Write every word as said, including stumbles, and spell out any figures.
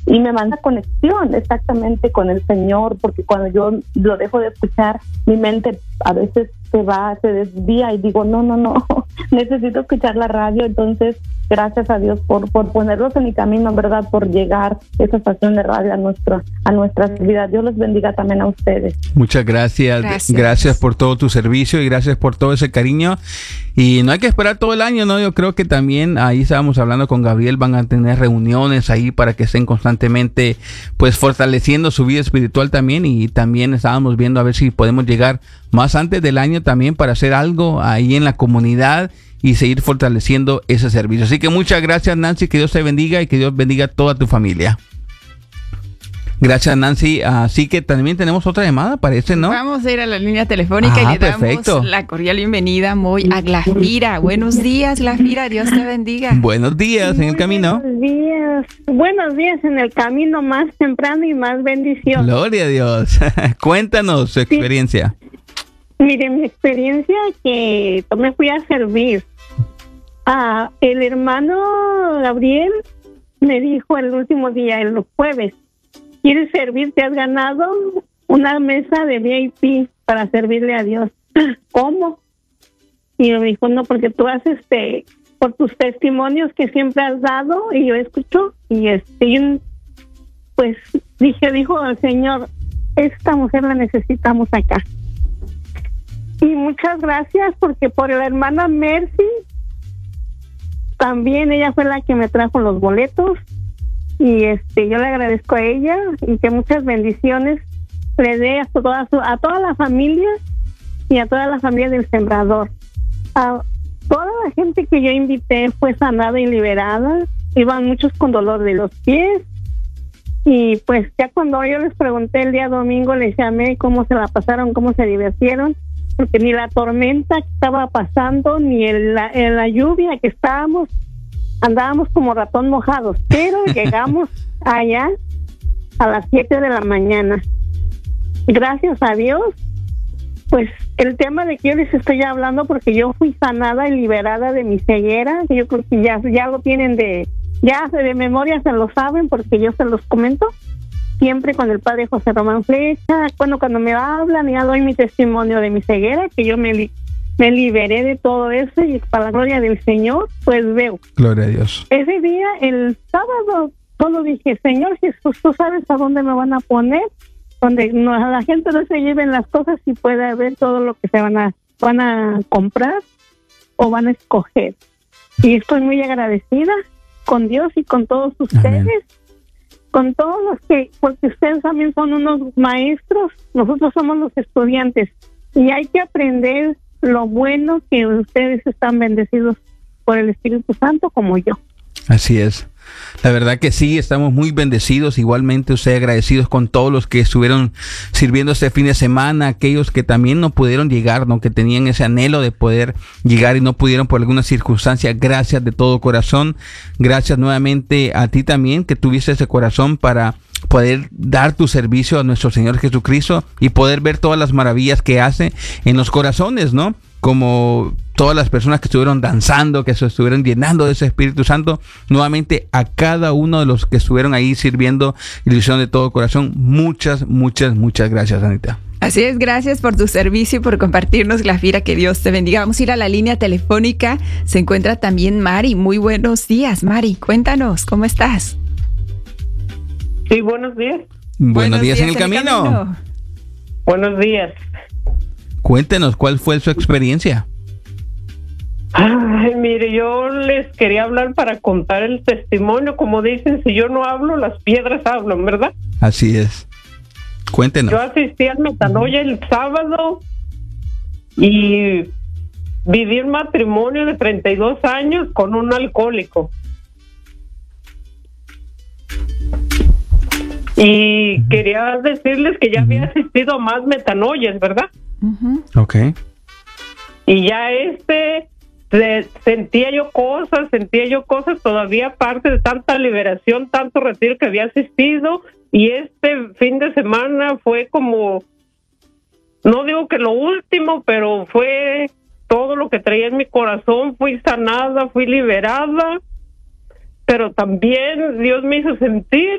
y me manda conexión exactamente con el Señor, porque cuando yo lo dejo de escuchar, mi mente a veces se va, se desvía y digo, no, no, no, necesito escuchar la radio. Entonces, gracias a Dios por, por ponerlos en mi camino, ¿verdad? Por llegar esa estación de radio a, nuestro, a nuestras vidas. Dios los bendiga también a ustedes. Muchas gracias. Gracias. Gracias por todo tu servicio y gracias por todo ese cariño. Y no hay que esperar todo el año, ¿no? Yo creo que también ahí estábamos hablando con Gabriel, van a tener reuniones ahí para que estén constantemente pues fortaleciendo su vida espiritual también, y también estábamos viendo a ver si podemos llegar más antes del año también para hacer algo ahí en la comunidad y seguir fortaleciendo ese servicio. Así que muchas gracias, Nancy, que Dios te bendiga y que Dios bendiga a toda tu familia. Gracias, Nancy. Así que también tenemos otra llamada, parece, ¿no? Vamos a ir a la línea telefónica ah, y le perfecto. damos la cordial bienvenida muy a Glafira. Buenos días, Glafira, Dios te bendiga. Buenos días en el camino. Buenos días, buenos días en el camino, más temprano y más bendición. Gloria a Dios. Cuéntanos su experiencia. Sí. Mire, mi experiencia que me fui a servir. Ah, el hermano Gabriel me dijo el último día, el jueves, ¿quieres servir? Te has ganado una mesa de V I P para servirle a Dios. ¿Cómo? Y me dijo, no, porque tú haces este, por tus testimonios que siempre has dado, y yo escucho, y este, yo, pues dije, dijo el Señor, esta mujer la necesitamos acá. Y muchas gracias, porque por la hermana Mercy, también ella fue la que me trajo los boletos, y este yo le agradezco a ella, y que muchas bendiciones le dé a toda, su, a toda la familia y a toda la familia del Sembrador. A toda la gente que yo invité fue sanada y liberada, iban muchos con dolor de los pies, y pues ya cuando yo les pregunté el día domingo, les llamé cómo se la pasaron, cómo se divirtieron, porque ni la tormenta que estaba pasando, ni el, la, la lluvia que estábamos, andábamos como ratón mojados, pero llegamos allá a las siete de la mañana. Gracias a Dios, pues el tema de que yo les estoy hablando, porque yo fui sanada y liberada de mi ceguera, que yo creo que ya, ya lo tienen de, ya de memoria se lo saben, porque yo se los comento siempre con el padre José Román Flecha. Bueno, cuando me hablan, ya doy mi testimonio de mi ceguera, que yo me, li- me liberé de todo eso, y para la gloria del Señor, pues veo. Gloria a Dios. Ese día, el sábado, solo dije, Señor Jesús, tú sabes a dónde me van a poner, donde no, a la gente no se lleven las cosas y pueda ver todo lo que se van a, van a comprar o van a escoger. Y estoy muy agradecida con Dios y con todos ustedes. Amén. Con todos los que, porque ustedes también son unos maestros, nosotros somos los estudiantes, y hay que aprender lo bueno, que ustedes están bendecidos por el Espíritu Santo como yo. Así es. La verdad que sí, estamos muy bendecidos, igualmente ustedes agradecidos con todos los que estuvieron sirviendo este fin de semana, aquellos que también no pudieron llegar, ¿no? Que tenían ese anhelo de poder llegar y no pudieron por alguna circunstancia. Gracias de todo corazón, gracias nuevamente a ti también, que tuviste ese corazón para poder dar tu servicio a nuestro Señor Jesucristo y poder ver todas las maravillas que hace en los corazones, ¿no? Como todas las personas que estuvieron danzando, que se estuvieron llenando de ese Espíritu Santo. Nuevamente a cada uno de los que estuvieron ahí sirviendo y lo hicieron de todo corazón, muchas, muchas, muchas gracias, Anita. Así es, gracias por tu servicio y por compartirnos, Glafira, que Dios te bendiga. Vamos a ir a la línea telefónica, se encuentra también Mari. Muy buenos días, Mari, cuéntanos, ¿cómo estás? Sí, buenos días. Buenos, buenos días, días en el, en el camino. camino. Buenos días. Cuéntenos, ¿cuál fue su experiencia? Ay, mire, yo les quería hablar para contar el testimonio. Como dicen, si yo no hablo, las piedras hablan, ¿verdad? Así es. Cuéntenos. Yo asistí al Metanoia el sábado y viví un matrimonio de treinta y dos años con un alcohólico. Y quería decirles que ya uh-huh. había asistido a más metanoias, ¿verdad? Uh-huh. Ok. Y ya este, se, sentía yo cosas, sentía yo cosas todavía aparte de tanta liberación, tanto retiro que había asistido. Y este fin de semana fue como, no digo que lo último, pero fue todo lo que traía en mi corazón. Fui sanada, fui liberada, pero también Dios me hizo sentir